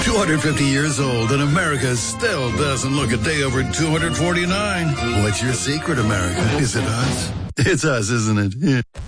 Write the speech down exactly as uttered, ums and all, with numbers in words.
two hundred fifty years old, and America still doesn't look a day over two hundred forty-nine. What's your secret, America? Is it us? It's us, isn't it? Yeah.